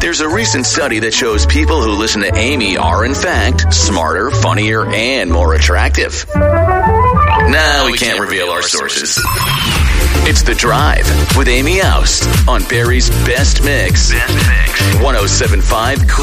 There's a recent study that shows people who listen to Amy are, in fact, smarter, funnier, and more attractive. Now we can't reveal our sources. It's The Drive with Amy Oust on Barry's Best Mix. 107.5